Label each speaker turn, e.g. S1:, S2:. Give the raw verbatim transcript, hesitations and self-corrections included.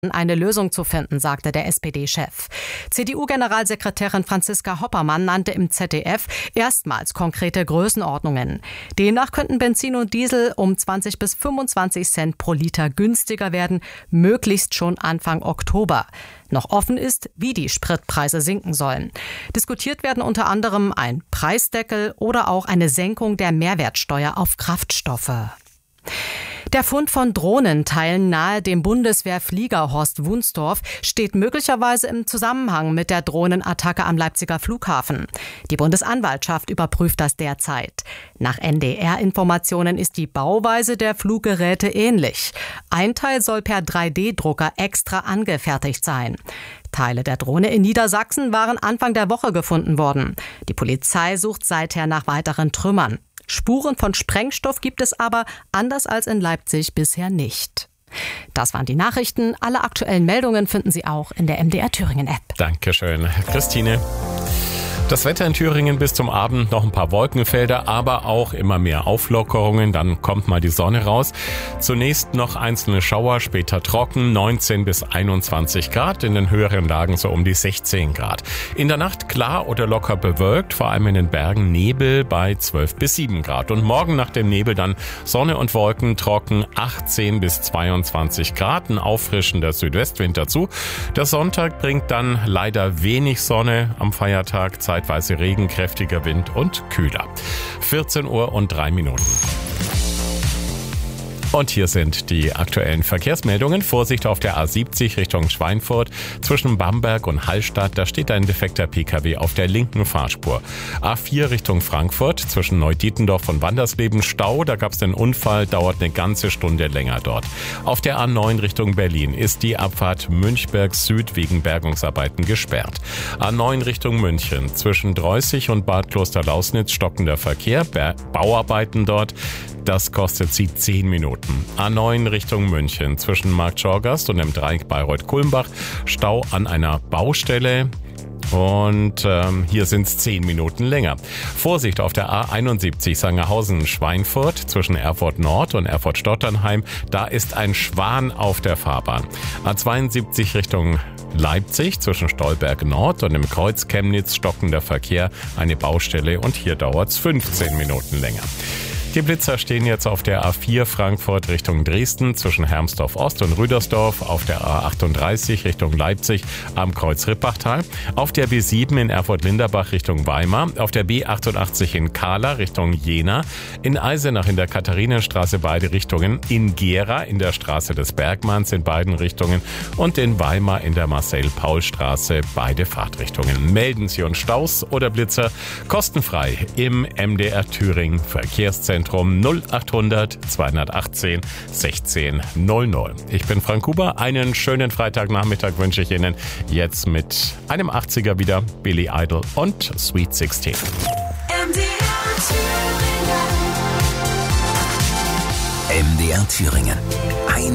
S1: eine Lösung zu finden, sagte der S P D-Chef. C D U-Generalsekretärin Franziska Hoppermann nannte im Z D F erstmals konkrete Größenordnungen. Demnach könnten Benzin und Diesel um zwanzig bis fünfundzwanzig Cent pro Liter günstiger werden, möglichst schon Anfang Oktober. Noch offen ist, wie die Spritpreise sinken sollen. Diskutiert werden unter anderem ein Preisdeckel oder auch eine Senkung der Mehrwertsteuer auf Kraftstoffe. Der Fund von Drohnenteilen nahe dem Bundeswehrflieger Horst Wunstorf steht möglicherweise im Zusammenhang mit der Drohnenattacke am Leipziger Flughafen. Die Bundesanwaltschaft überprüft das derzeit. Nach N D R-Informationen ist die Bauweise der Fluggeräte ähnlich. Ein Teil soll per drei D Drucker extra angefertigt sein. Teile der Drohne in Niedersachsen waren Anfang der Woche gefunden worden. Die Polizei sucht seither nach weiteren Trümmern. Spuren von Sprengstoff gibt es aber, anders als in Leipzig, bisher nicht. Das waren die Nachrichten. Alle aktuellen Meldungen finden Sie auch in der M D R Thüringen App.
S2: Dankeschön, Christine. Das Wetter in Thüringen bis zum Abend noch ein paar Wolkenfelder, aber auch immer mehr Auflockerungen. Dann kommt mal die Sonne raus. Zunächst noch einzelne Schauer, später trocken, neunzehn bis einundzwanzig Grad. In den höheren Lagen so um die sechzehn Grad. In der Nacht klar oder locker bewölkt, vor allem in den Bergen Nebel bei zwölf bis sieben Grad. Und morgen nach dem Nebel dann Sonne und Wolken, trocken, achtzehn bis zweiundzwanzig Grad. Ein auffrischender Südwestwind dazu. Der Sonntag bringt dann leider wenig Sonne am Feiertag, Zeit Zeitweise Regen, kräftiger Wind und kühler. vierzehn Uhr und drei Minuten. Und hier sind die aktuellen Verkehrsmeldungen. Vorsicht auf der A siebzig Richtung Schweinfurt. Zwischen Bamberg und Hallstatt, da steht ein defekter Pkw auf der linken Fahrspur. A vier Richtung Frankfurt. Zwischen Neudietendorf und Wandersleben Stau. Da gab es den Unfall, dauert eine ganze Stunde länger dort. Auf der A neun Richtung Berlin ist die Abfahrt Münchberg Süd wegen Bergungsarbeiten gesperrt. A neun Richtung München. Zwischen Dreußig und Bad Klosterlausnitz stockender Verkehr. Bauarbeiten dort. Das kostet sie zehn Minuten. A neun Richtung München zwischen Markt Schorgast und dem Dreieck Bayreuth-Kulmbach. Stau an einer Baustelle. Und ähm, hier sind es zehn Minuten länger. Vorsicht auf der A einundsiebzig Sangerhausen-Schweinfurt zwischen Erfurt Nord und Erfurt-Stotternheim. Da ist ein Schwan auf der Fahrbahn. A zweiundsiebzig Richtung Leipzig zwischen Stolberg Nord und dem Kreuz Chemnitz stockender Verkehr. Eine Baustelle und hier dauert es fünfzehn Minuten länger. Die Blitzer stehen jetzt auf der A vier Frankfurt Richtung Dresden zwischen Hermsdorf Ost und Rüdersdorf, auf der A achtunddreißig Richtung Leipzig am Kreuz Rippachtal, auf der B sieben in Erfurt-Linderbach Richtung Weimar, auf der B achtundachtzig in Kahla Richtung Jena, in Eisenach in der Katharinenstraße beide Richtungen, in Gera in der Straße des Bergmanns in beiden Richtungen und in Weimar in der Marcel-Paul-Straße beide Fahrtrichtungen. Melden Sie uns Staus oder Blitzer kostenfrei im M D R Thüringen Verkehrszentrum null achthundert zweihundertachtzehn sechzehn null null. Ich bin Frank Huber. Einen schönen Freitagnachmittag wünsche ich Ihnen. Jetzt mit einem achtziger wieder, Billy Idol und Sweet sechzehn.
S3: M D R Thüringen. M D R Thüringen.